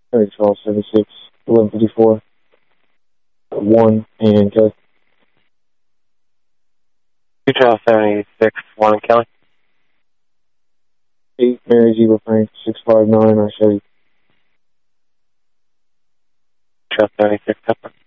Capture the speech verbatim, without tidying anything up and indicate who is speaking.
Speaker 1: Alright, twelve seventy-six, eleven fifty-four, one, and Kelly.
Speaker 2: two twelve seventy-six, one, and Kelly.
Speaker 1: eight, Mary Zebra Frank, six five nine, on Chevy.
Speaker 2: twelve seventy-six, Pepper.